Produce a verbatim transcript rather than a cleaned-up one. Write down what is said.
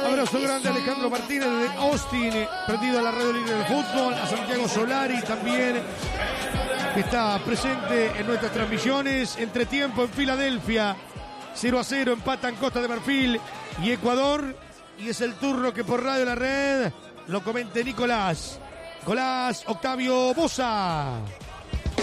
Abrazo grande a Alejandro Martínez de Austin, prendido a la radio libre del fútbol, a Santiago Solari también, que está presente en nuestras transmisiones. Entretiempo en Filadelfia, cero a cero, empatan Costa de Marfil y Ecuador, y es el turno que por Radio La Red lo comente Nicolás. Nicolás Octavio Boza.